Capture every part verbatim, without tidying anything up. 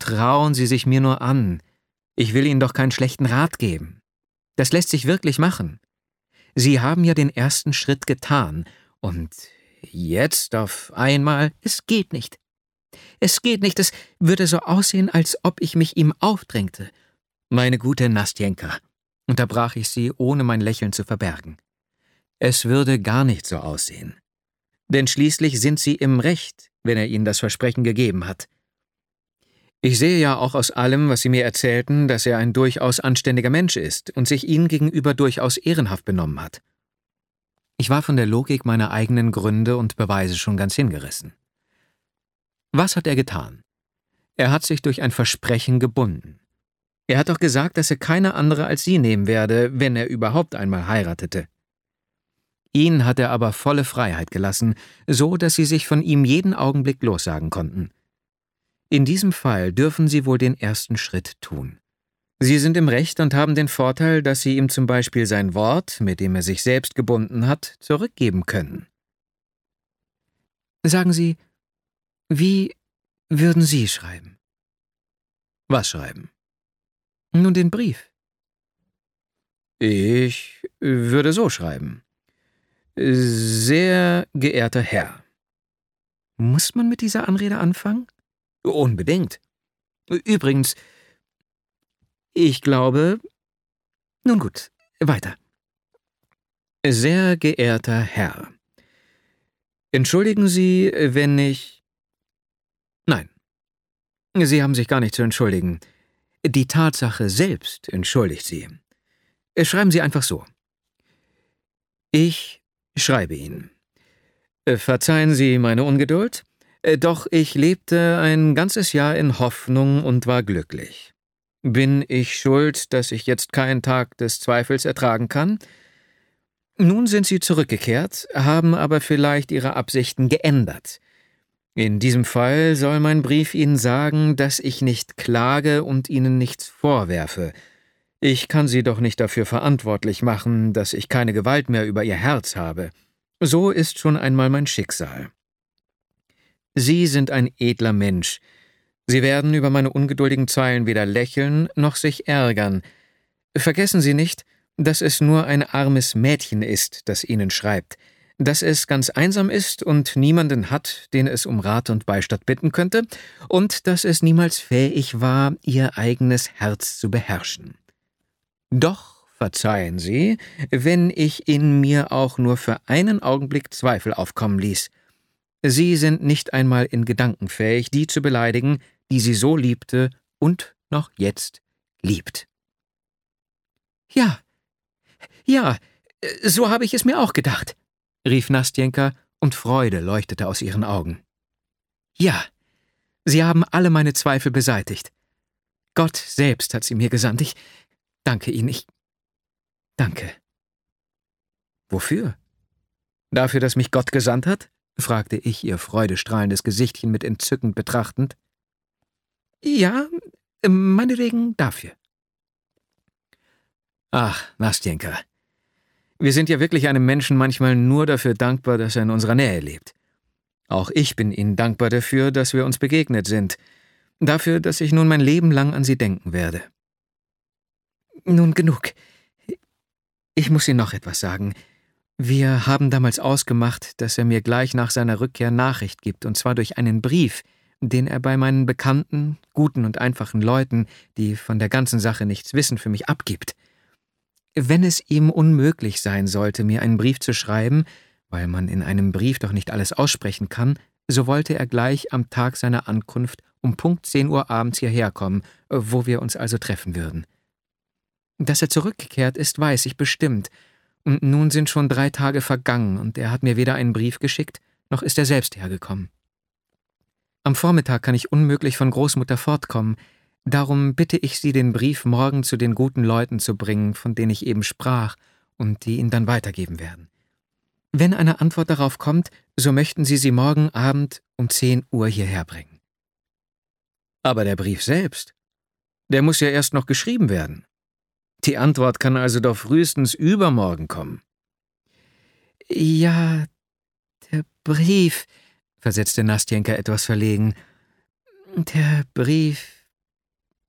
vertrauen Sie sich mir nur an. Ich will Ihnen doch keinen schlechten Rat geben. Das lässt sich wirklich machen. Sie haben ja den ersten Schritt getan, und jetzt auf einmal, es geht nicht. Es geht nicht, es würde so aussehen, als ob ich mich ihm aufdrängte. Meine gute Nastjenka, unterbrach ich sie, ohne mein Lächeln zu verbergen. Es würde gar nicht so aussehen. Denn schließlich sind Sie im Recht, wenn er Ihnen das Versprechen gegeben hat. Ich sehe ja auch aus allem, was Sie mir erzählten, dass er ein durchaus anständiger Mensch ist und sich Ihnen gegenüber durchaus ehrenhaft benommen hat. Ich war von der Logik meiner eigenen Gründe und Beweise schon ganz hingerissen. Was hat er getan? Er hat sich durch ein Versprechen gebunden. Er hat doch gesagt, dass er keine andere als Sie nehmen werde, wenn er überhaupt einmal heiratete. Ihnen hat er aber volle Freiheit gelassen, so dass Sie sich von ihm jeden Augenblick lossagen konnten. In diesem Fall dürfen Sie wohl den ersten Schritt tun. Sie sind im Recht und haben den Vorteil, dass Sie ihm zum Beispiel sein Wort, mit dem er sich selbst gebunden hat, zurückgeben können. Sagen Sie, wie würden Sie schreiben? Was schreiben? Nun, den Brief. Ich würde so schreiben. Sehr geehrter Herr. Muss man mit dieser Anrede anfangen? Unbedingt. Übrigens, ich glaube... Nun gut, weiter. Sehr geehrter Herr. Entschuldigen Sie, wenn ich... Nein, Sie haben sich gar nicht zu entschuldigen. Die Tatsache selbst entschuldigt Sie. Schreiben Sie einfach so. Ich schreibe Ihnen. Verzeihen Sie meine Ungeduld, doch ich lebte ein ganzes Jahr in Hoffnung und war glücklich. Bin ich schuld, dass ich jetzt keinen Tag des Zweifels ertragen kann? Nun sind Sie zurückgekehrt, haben aber vielleicht Ihre Absichten geändert. In diesem Fall soll mein Brief Ihnen sagen, dass ich nicht klage und Ihnen nichts vorwerfe. Ich kann Sie doch nicht dafür verantwortlich machen, dass ich keine Gewalt mehr über Ihr Herz habe. So ist schon einmal mein Schicksal. Sie sind ein edler Mensch. Sie werden über meine ungeduldigen Zeilen weder lächeln noch sich ärgern. Vergessen Sie nicht, dass es nur ein armes Mädchen ist, das Ihnen schreibt, dass es ganz einsam ist und niemanden hat, den es um Rat und Beistand bitten könnte, und dass es niemals fähig war, ihr eigenes Herz zu beherrschen. Doch verzeihen Sie, wenn ich in mir auch nur für einen Augenblick Zweifel aufkommen ließ. Sie sind nicht einmal in Gedanken fähig, die zu beleidigen, die sie so liebte und noch jetzt liebt. Ja, ja, so habe ich es mir auch gedacht, rief Nastjenka, und Freude leuchtete aus ihren Augen. Ja, Sie haben alle meine Zweifel beseitigt. Gott selbst hat sie mir gesandt. Ich danke Ihnen, ich danke. Wofür? Dafür, dass mich Gott gesandt hat? Fragte ich ihr freudestrahlendes Gesichtchen mit Entzücken betrachtend. Ja, meinetwegen dafür. Ach, Nastjenka, wir sind ja wirklich einem Menschen manchmal nur dafür dankbar, dass er in unserer Nähe lebt. Auch ich bin Ihnen dankbar dafür, dass wir uns begegnet sind, dafür, dass ich nun mein Leben lang an Sie denken werde. Nun genug. Ich muss Ihnen noch etwas sagen. Wir haben damals ausgemacht, dass er mir gleich nach seiner Rückkehr Nachricht gibt, und zwar durch einen Brief, den er bei meinen bekannten, guten und einfachen Leuten, die von der ganzen Sache nichts wissen, für mich abgibt. Wenn es ihm unmöglich sein sollte, mir einen Brief zu schreiben, weil man in einem Brief doch nicht alles aussprechen kann, so wollte er gleich am Tag seiner Ankunft um Punkt zehn Uhr abends hierher kommen, wo wir uns also treffen würden. Dass er zurückgekehrt ist, weiß ich bestimmt, und nun sind schon drei Tage vergangen, und er hat mir weder einen Brief geschickt, noch ist er selbst hergekommen. Am Vormittag kann ich unmöglich von Großmutter fortkommen, darum bitte ich Sie, den Brief morgen zu den guten Leuten zu bringen, von denen ich eben sprach, und die ihn dann weitergeben werden. Wenn eine Antwort darauf kommt, so möchten Sie sie morgen Abend um zehn Uhr hierher bringen. Aber der Brief selbst, der muss ja erst noch geschrieben werden. Die Antwort kann also doch frühestens übermorgen kommen. Ja, der Brief, versetzte Nastjenka etwas verlegen. Der Brief,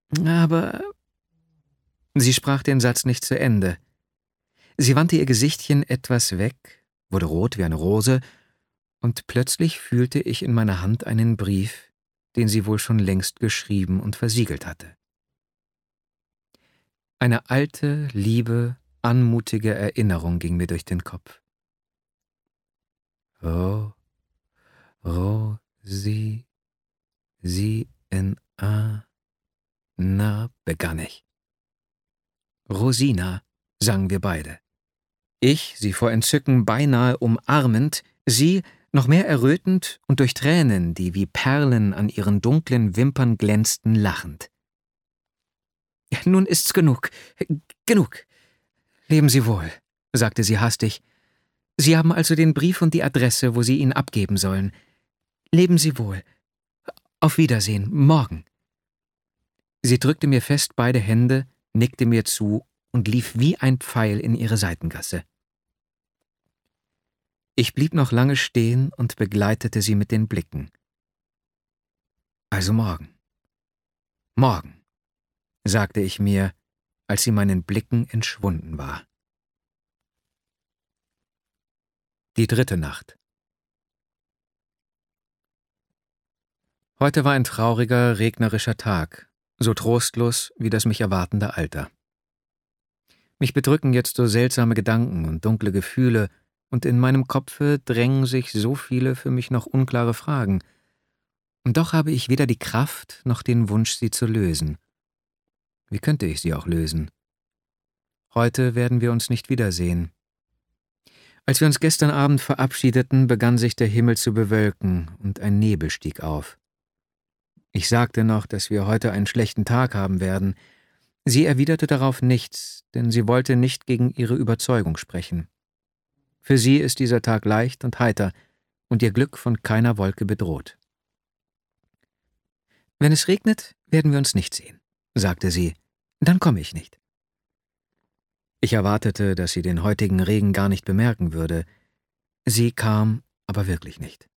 Aber sie sprach den Satz nicht zu Ende. Sie wandte ihr Gesichtchen etwas weg, wurde rot wie eine Rose, und plötzlich fühlte ich in meiner Hand einen Brief, den sie wohl schon längst geschrieben und versiegelt hatte. Eine alte, liebe, anmutige Erinnerung ging mir durch den Kopf. Ro, Ro, sie, sie in a, na, begann ich. Rosina, sangen wir beide. Ich, sie vor Entzücken beinahe umarmend, sie, noch mehr errötend und durch Tränen, die wie Perlen an ihren dunklen Wimpern glänzten, lachend. »Nun ist's genug, genug. Leben Sie wohl«, sagte sie hastig. »Sie haben also den Brief und die Adresse, wo Sie ihn abgeben sollen. Leben Sie wohl. Auf Wiedersehen, morgen.« Sie drückte mir fest beide Hände, nickte mir zu und lief wie ein Pfeil in ihre Seitengasse. Ich blieb noch lange stehen und begleitete sie mit den Blicken. »Also morgen. Morgen«, sagte ich mir, als sie meinen Blicken entschwunden war. Die dritte Nacht. Heute war ein trauriger, regnerischer Tag, so trostlos wie das mich erwartende Alter. Mich bedrücken jetzt so seltsame Gedanken und dunkle Gefühle, und in meinem Kopfe drängen sich so viele für mich noch unklare Fragen. Und doch habe ich weder die Kraft noch den Wunsch, sie zu lösen. Wie könnte ich sie auch lösen? Heute werden wir uns nicht wiedersehen. Als wir uns gestern Abend verabschiedeten, begann sich der Himmel zu bewölken und ein Nebel stieg auf. Ich sagte noch, dass wir heute einen schlechten Tag haben werden. Sie erwiderte darauf nichts, denn sie wollte nicht gegen ihre Überzeugung sprechen. Für sie ist dieser Tag leicht und heiter und ihr Glück von keiner Wolke bedroht. »Wenn es regnet, werden wir uns nicht sehen«, sagte sie. »Dann komme ich nicht.« Ich erwartete, dass sie den heutigen Regen gar nicht bemerken würde. Sie kam aber wirklich nicht.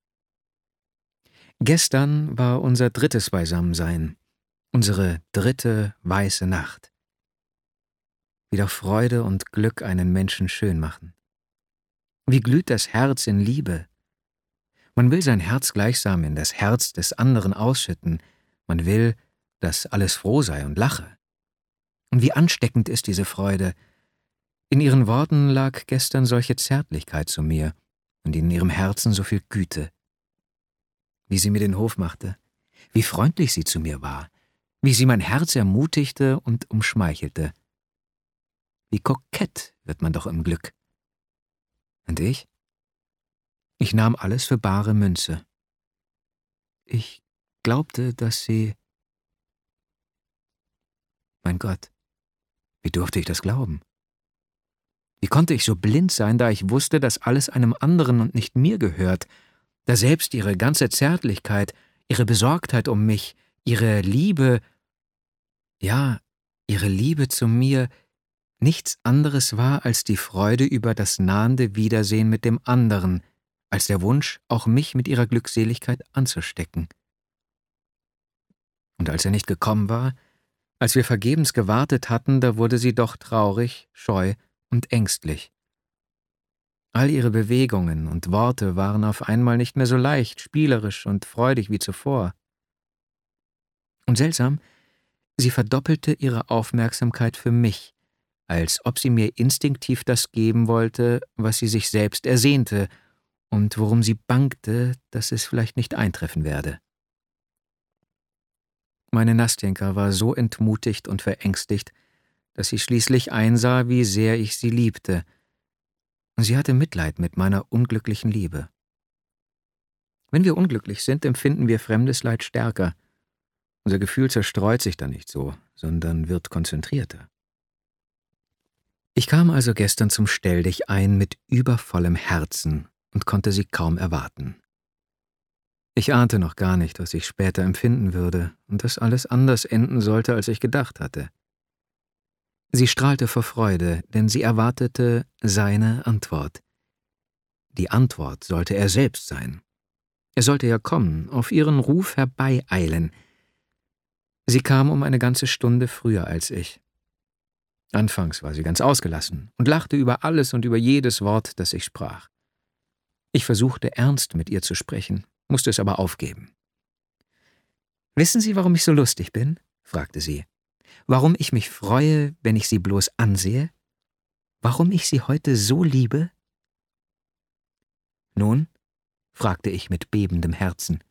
Gestern war unser drittes Beisammensein, unsere dritte weiße Nacht. Wie doch Freude und Glück einen Menschen schön machen. Wie glüht das Herz in Liebe. Man will sein Herz gleichsam in das Herz des anderen ausschütten. Man will, dass alles froh sei und lache. Und wie ansteckend ist diese Freude. In ihren Worten lag gestern solche Zärtlichkeit zu mir und in ihrem Herzen so viel Güte. Wie sie mir den Hof machte, wie freundlich sie zu mir war, wie sie mein Herz ermutigte und umschmeichelte. Wie kokett wird man doch im Glück. Und ich? Ich nahm alles für bare Münze. Ich glaubte, dass sie... Mein Gott, wie durfte ich das glauben? Wie konnte ich so blind sein, da ich wusste, dass alles einem anderen und nicht mir gehört, da selbst ihre ganze Zärtlichkeit, ihre Besorgtheit um mich, ihre Liebe, ja, ihre Liebe zu mir, nichts anderes war als die Freude über das nahende Wiedersehen mit dem anderen, als der Wunsch, auch mich mit ihrer Glückseligkeit anzustecken. Und als er nicht gekommen war, als wir vergebens gewartet hatten, da wurde sie doch traurig, scheu und ängstlich. All ihre Bewegungen und Worte waren auf einmal nicht mehr so leicht, spielerisch und freudig wie zuvor. Und seltsam, sie verdoppelte ihre Aufmerksamkeit für mich, als ob sie mir instinktiv das geben wollte, was sie sich selbst ersehnte und worum sie bangte, dass es vielleicht nicht eintreffen werde. Meine Nastjenka war so entmutigt und verängstigt, dass sie schließlich einsah, wie sehr ich sie liebte. Sie hatte Mitleid mit meiner unglücklichen Liebe. Wenn wir unglücklich sind, empfinden wir fremdes Leid stärker. Unser Gefühl zerstreut sich dann nicht so, sondern wird konzentrierter. Ich kam also gestern zum Stelldichein mit übervollem Herzen und konnte sie kaum erwarten. Ich ahnte noch gar nicht, was ich später empfinden würde und dass alles anders enden sollte, als ich gedacht hatte. Sie strahlte vor Freude, denn sie erwartete seine Antwort. Die Antwort sollte er selbst sein. Er sollte ja kommen, auf ihren Ruf herbeieilen. Sie kam um eine ganze Stunde früher als ich. Anfangs war sie ganz ausgelassen und lachte über alles und über jedes Wort, das ich sprach. Ich versuchte ernst mit ihr zu sprechen, musste es aber aufgeben. »Wissen Sie, warum ich so lustig bin?« fragte sie. »Warum ich mich freue, wenn ich Sie bloß ansehe? Warum ich Sie heute so liebe?« »Nun?« fragte ich mit bebendem Herzen.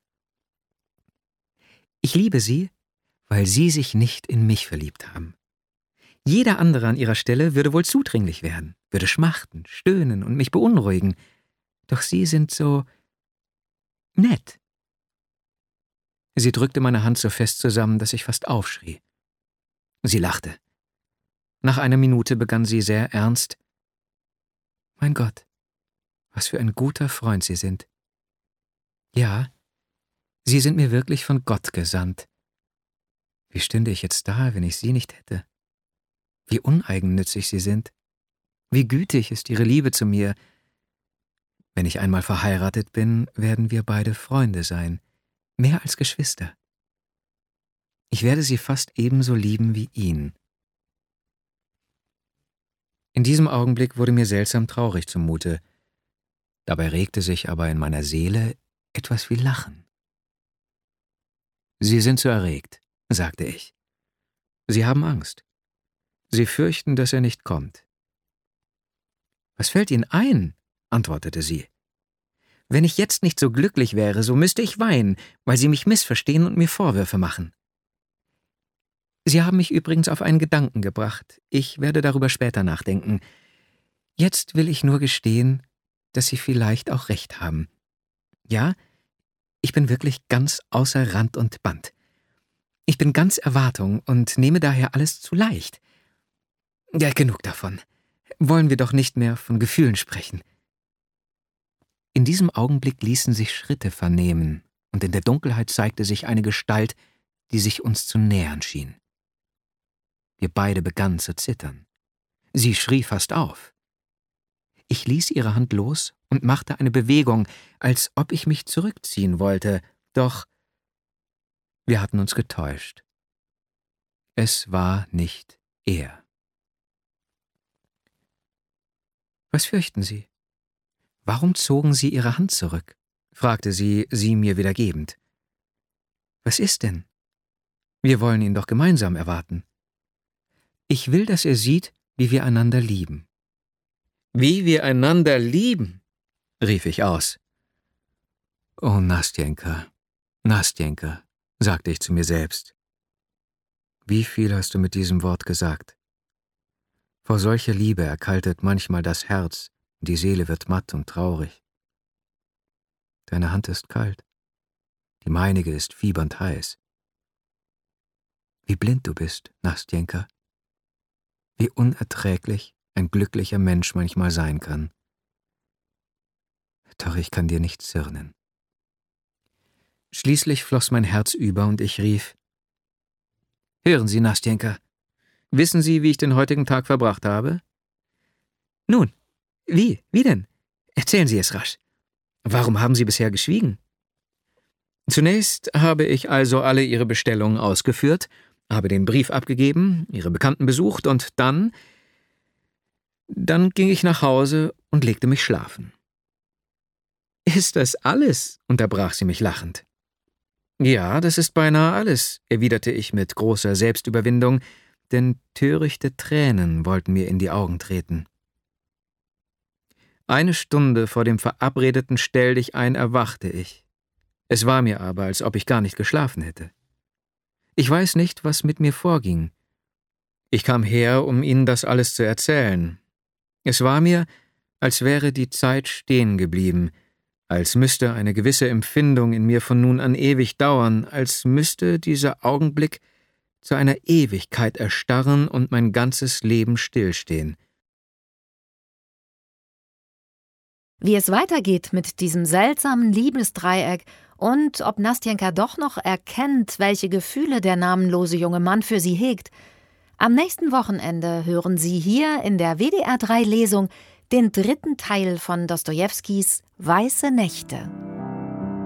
»Ich liebe Sie, weil Sie sich nicht in mich verliebt haben. Jeder andere an Ihrer Stelle würde wohl zudringlich werden, würde schmachten, stöhnen und mich beunruhigen. Doch Sie sind so nett.« Sie drückte meine Hand so fest zusammen, dass ich fast aufschrie. Sie lachte. Nach einer Minute begann sie sehr ernst. »Mein Gott, was für ein guter Freund Sie sind. Ja, Sie sind mir wirklich von Gott gesandt. Wie stünde ich jetzt da, wenn ich Sie nicht hätte? Wie uneigennützig Sie sind. Wie gütig ist Ihre Liebe zu mir. Wenn ich einmal verheiratet bin, werden wir beide Freunde sein, mehr als Geschwister. Ich werde Sie fast ebenso lieben wie ihn.« In diesem Augenblick wurde mir seltsam traurig zumute. Dabei regte sich aber in meiner Seele etwas wie Lachen. »Sie sind zu erregt«, sagte ich. »Sie haben Angst. Sie fürchten, dass er nicht kommt.« »Was fällt Ihnen ein?«, antwortete sie. »Wenn ich jetzt nicht so glücklich wäre, so müsste ich weinen, weil Sie mich missverstehen und mir Vorwürfe machen. Sie haben mich übrigens auf einen Gedanken gebracht. Ich werde darüber später nachdenken. Jetzt will ich nur gestehen, dass Sie vielleicht auch recht haben. Ja, ich bin wirklich ganz außer Rand und Band. Ich bin ganz Erwartung und nehme daher alles zu leicht. Ja, genug davon. Wollen wir doch nicht mehr von Gefühlen sprechen.« In diesem Augenblick ließen sich Schritte vernehmen, und in der Dunkelheit zeigte sich eine Gestalt, die sich uns zu nähern schien. Wir beide begannen zu zittern. Sie schrie fast auf. Ich ließ ihre Hand los und machte eine Bewegung, als ob ich mich zurückziehen wollte, doch wir hatten uns getäuscht. Es war nicht er. »Was fürchten Sie? Warum zogen Sie Ihre Hand zurück?« fragte sie, sie mir wieder gebend. »Was ist denn? Wir wollen ihn doch gemeinsam erwarten. Ich will, dass er sieht, wie wir einander lieben.« »Wie wir einander lieben?«, rief ich aus. »Oh, Nastjenka, Nastjenka«, sagte ich zu mir selbst. »Wie viel hast du mit diesem Wort gesagt? Vor solcher Liebe erkaltet manchmal das Herz, und die Seele wird matt und traurig. Deine Hand ist kalt, die meinige ist fiebernd heiß. Wie blind du bist, Nastjenka. Wie unerträglich ein glücklicher Mensch manchmal sein kann. Doch ich kann dir nicht zürnen.« Schließlich floss mein Herz über und ich rief: »Hören Sie, Nastjenka, wissen Sie, wie ich den heutigen Tag verbracht habe?« »Nun, wie, wie denn? Erzählen Sie es rasch. Warum haben Sie bisher geschwiegen?« »Zunächst habe ich also alle Ihre Bestellungen ausgeführt, habe den Brief abgegeben, Ihre Bekannten besucht und dann, dann ging ich nach Hause und legte mich schlafen.« »Ist das alles?«, unterbrach sie mich lachend. »Ja, das ist beinahe alles«, erwiderte ich mit großer Selbstüberwindung, denn törichte Tränen wollten mir in die Augen treten. Eine Stunde vor dem verabredeten Stelldichein erwachte ich. Es war mir aber, als ob ich gar nicht geschlafen hätte. Ich weiß nicht, was mit mir vorging. Ich kam her, um Ihnen das alles zu erzählen. Es war mir, als wäre die Zeit stehen geblieben, als müsste eine gewisse Empfindung in mir von nun an ewig dauern, als müsste dieser Augenblick zu einer Ewigkeit erstarren und mein ganzes Leben stillstehen. Wie es weitergeht mit diesem seltsamen Liebesdreieck und ob Nastjenka doch noch erkennt, welche Gefühle der namenlose junge Mann für sie hegt, am nächsten Wochenende hören Sie hier in der W D R drei Lesung den dritten Teil von Dostojewskis Weiße Nächte.